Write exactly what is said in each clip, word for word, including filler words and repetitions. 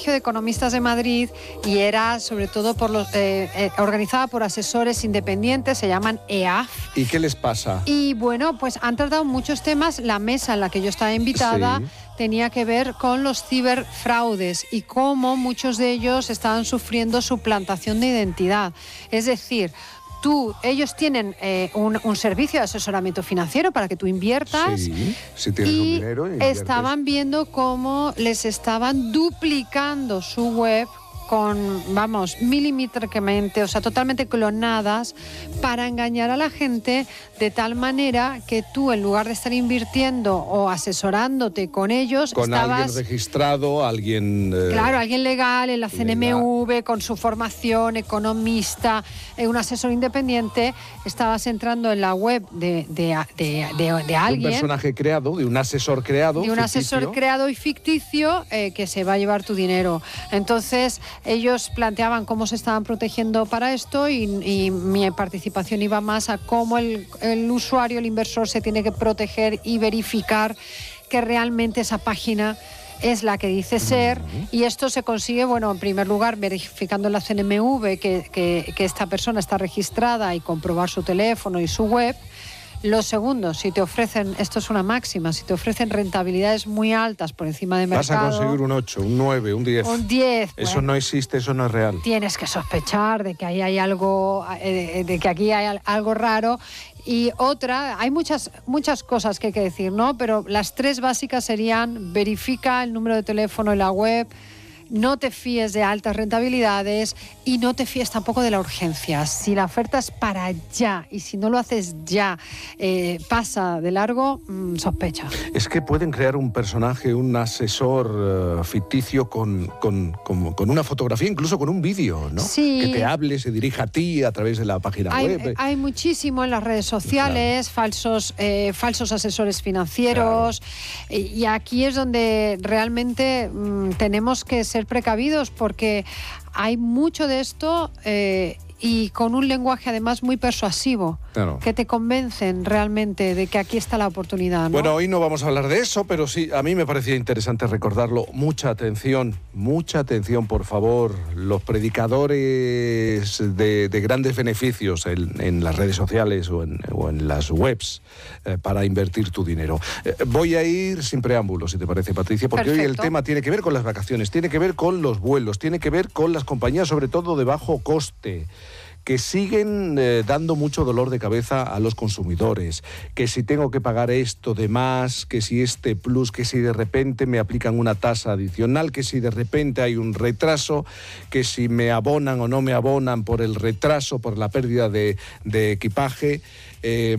Colegio de Economistas de Madrid y era sobre todo por los, eh, eh, organizada por asesores independientes, se llaman E A F. ¿Y qué les pasa? Y bueno, pues han tratado muchos temas. La mesa en la que yo estaba invitada... Sí. tenía que ver con los ciberfraudes y cómo muchos de ellos estaban sufriendo suplantación de identidad. Es decir, tú, ellos tienen eh, un, un servicio de asesoramiento financiero para que tú inviertas. Sí, si tienes y un dinero y inviertes. estaban viendo cómo les estaban duplicando su web con, vamos, milimétricamente, o sea, totalmente clonadas para engañar a la gente de tal manera que tú, en lugar de estar invirtiendo o asesorándote con ellos, con estabas... alguien registrado, alguien... Eh, Claro, alguien legal en la C N M V, legal. con su formación, economista, eh, un asesor independiente, estabas entrando en la web de, de, de, de, de alguien. Un personaje creado, de un asesor creado. De un ficticio. asesor creado y ficticio eh, que se va a llevar tu dinero. Entonces, ellos planteaban cómo se estaban protegiendo para esto y, y mi participación iba más a cómo el, el usuario, el inversor, se tiene que proteger y verificar que realmente esa página es la que dice ser, uh-huh. y esto se consigue, bueno, en primer lugar, verificando en la C N M V que, que, que esta persona está registrada y comprobar su teléfono y su web. Lo segundo, si te ofrecen, esto es una máxima, si te ofrecen rentabilidades muy altas por encima de mercado... Vas a conseguir un ocho, un nueve, un diez. Un diez. Eso bueno, no existe, eso no es real. Tienes que sospechar de que ahí hay algo, eh, de que aquí hay algo raro. Y otra, hay muchas, muchas cosas que hay que decir, ¿no? Pero las tres básicas serían: verifica el número de teléfono en la web, no te fíes de altas rentabilidades y no te fíes tampoco de la urgencia. Si la oferta es para ya y si no lo haces ya, eh, pasa de largo, mmm, sospecha. Es que pueden crear un personaje, un asesor uh, ficticio con, con, con, con una fotografía, incluso con un vídeo, ¿no? Sí. Que te hable, se dirija a ti a través de la página hay, web. Hay muchísimo en las redes sociales, claro. falsos, eh, falsos asesores financieros, claro. y, y aquí es donde realmente mmm, tenemos que ser precavidos, porque hay mucho de esto eh, y con un lenguaje además muy persuasivo, claro. que te convencen realmente de que aquí está la oportunidad, ¿no? Bueno, hoy no vamos a hablar de eso, pero sí, a mí me parecía interesante recordarlo. Mucha atención, mucha atención, por favor. Los predicadores de, de grandes beneficios en, en las redes sociales o en, o en las webs eh, para invertir tu dinero. Eh, voy a ir sin preámbulos, si te parece, Patricia, porque Perfecto. Hoy el tema tiene que ver con las vacaciones, tiene que ver con los vuelos, tiene que ver con las compañías, sobre todo de bajo coste, que siguen eh, dando mucho dolor de cabeza a los consumidores, que si tengo que pagar esto de más, que si este plus, que si de repente me aplican una tasa adicional, que si de repente hay un retraso, que si me abonan o no me abonan por el retraso, por la pérdida de, de equipaje. Eh,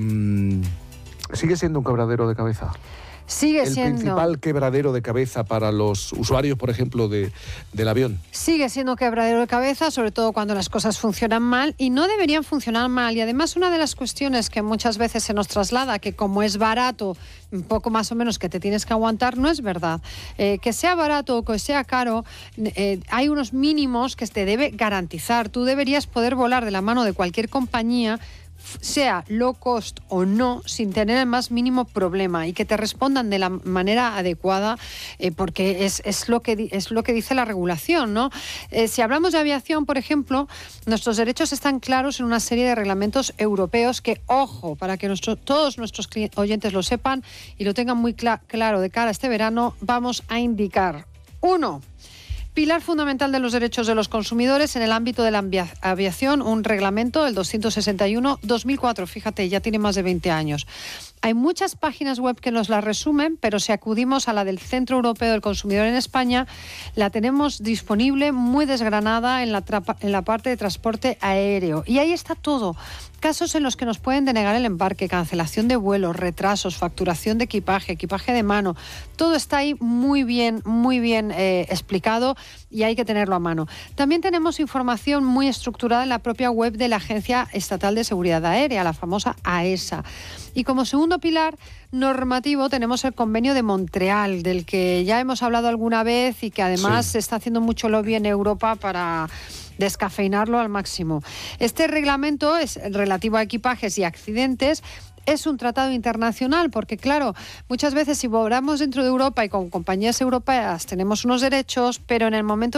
¿Sigue siendo un quebradero de cabeza? Sigue el siendo... principal quebradero de cabeza para los usuarios, por ejemplo, de, del avión. Sigue siendo quebradero de cabeza, sobre todo cuando las cosas funcionan mal, y no deberían funcionar mal. Y además, una de las cuestiones que muchas veces se nos traslada, que como es barato, un poco más o menos que te tienes que aguantar, no es verdad. Eh, que sea barato o que sea caro, eh, hay unos mínimos que te debe garantizar. Tú deberías poder volar de la mano de cualquier compañía, sea low cost o no, sin tener el más mínimo problema, y que te respondan de la manera adecuada, eh, porque es, es, lo que, es lo que dice la regulación, ¿no? Eh, si hablamos de aviación, por ejemplo, nuestros derechos están claros en una serie de reglamentos europeos que, ojo, para que nuestro, todos nuestros oyentes lo sepan y lo tengan muy cl- claro de cara a este verano, vamos a indicar. Uno, pilar fundamental de los derechos de los consumidores en el ámbito de la aviación, un reglamento, el doscientos sesenta y uno dos mil cuatro, fíjate, ya tiene más de veinte años. Hay muchas páginas web que nos la resumen, pero si acudimos a la del Centro Europeo del Consumidor en España, la tenemos disponible, muy desgranada en la, trapa, en la parte de transporte aéreo. Y ahí está todo. Casos en los que nos pueden denegar el embarque, cancelación de vuelos, retrasos, facturación de equipaje, equipaje de mano. Todo está ahí muy bien, muy bien eh, explicado, y hay que tenerlo a mano. También tenemos información muy estructurada en la propia web de la Agencia Estatal de Seguridad Aérea, la famosa AESA. Y como segundo pilar normativo tenemos el Convenio de Montreal, del que ya hemos hablado alguna vez y que además sí. se está haciendo mucho lobby en Europa para descafeinarlo al máximo. Este reglamento es relativo a equipajes y accidentes. Es un tratado internacional porque, claro, muchas veces si volamos dentro de Europa y con compañías europeas tenemos unos derechos, pero en el momento